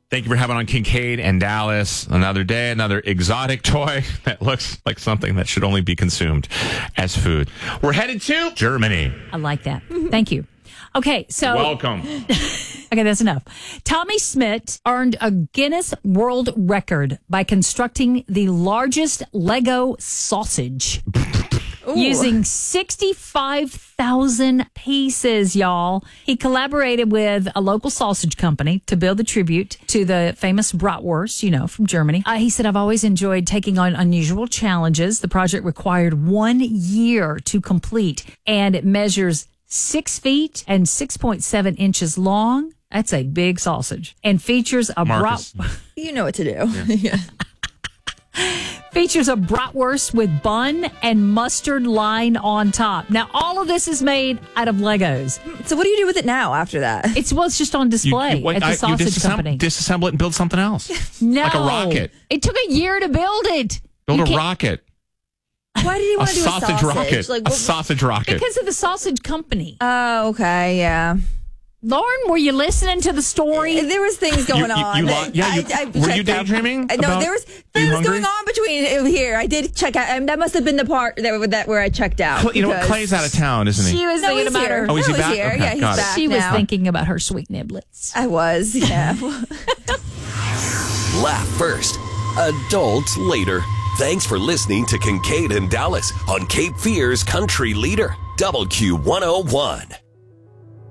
Thank you for having on Kincaid and Dallas. Another day, another exotic toy that looks like something that should only be consumed as food. We're headed to Germany. I like that. Thank you. Okay, so... Welcome. Okay, that's enough. Tommy Schmidt earned a Guinness World Record by constructing the largest Lego sausage. Using 65,000 pieces, y'all. He collaborated with a local sausage company to build the tribute to the famous bratwurst, from Germany. He said, I've always enjoyed taking on unusual challenges. The project required 1 year to complete, and it measures 6 feet and 6.7 inches long. That's a big sausage. And features a You know what to do. Yeah. Features a bratwurst with bun and mustard line on top. Now, all of this is made out of Legos. So what do you do with it now after that? It's just on display at the sausage company. Disassemble it and build something else. No. Like a rocket. It took a year to build it. Build a rocket. Why did he want to do a sausage rocket? Like, a sausage rocket. Because of the sausage company. Oh, okay, yeah. Lauren, were you listening to the story? There was things going on. Were you daydreaming? No, there was things going on between here. I did check out. That must have been the part where I checked out. You know what? Clay's out of town, isn't he? She was thinking about her. Oh, is he back? Here. Okay, yeah, he's back. She was now. thinking about her sweet niblets. I was, yeah. Laugh first, adults later. Thanks for listening to Kincaid and Dallas on Cape Fear's Country Leader, WQ101.